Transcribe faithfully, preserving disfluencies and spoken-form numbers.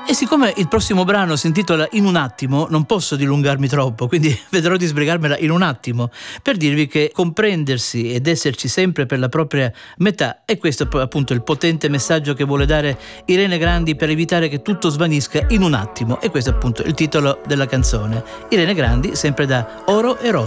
E siccome il prossimo brano si intitola In un attimo, non posso dilungarmi troppo, quindi vedrò di sbrigarmela in un attimo per dirvi che comprendersi ed esserci sempre per la propria metà è questo appunto il potente messaggio che vuole dare Irene Grandi per evitare che tutto svanisca in un attimo, e questo è appunto il titolo della canzone. Irene Grandi, sempre da Oro e Rose.